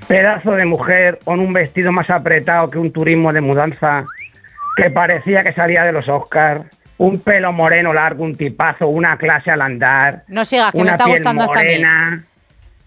Pedazo de mujer con un vestido más apretado que un turismo de mudanza, que parecía que salía de los Oscars, un pelo moreno largo, un tipazo, una clase al andar, No sigas, que me una está piel gustando hasta a mí. morena.